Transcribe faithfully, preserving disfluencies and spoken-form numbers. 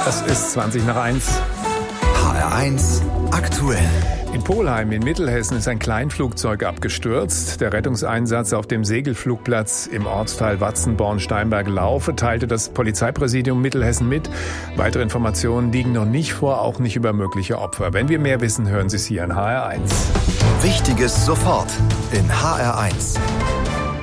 Es ist zwanzig nach eins. H R eins aktuell. In Polheim in Mittelhessen ist ein Kleinflugzeug abgestürzt. Der Rettungseinsatz auf dem Segelflugplatz im Ortsteil Watzenborn-Steinberg-Laufe teilte das Polizeipräsidium Mittelhessen mit. Weitere Informationen liegen noch nicht vor, auch nicht über mögliche Opfer. Wenn wir mehr wissen, hören Sie es hier in H R eins. Wichtiges sofort in H R eins.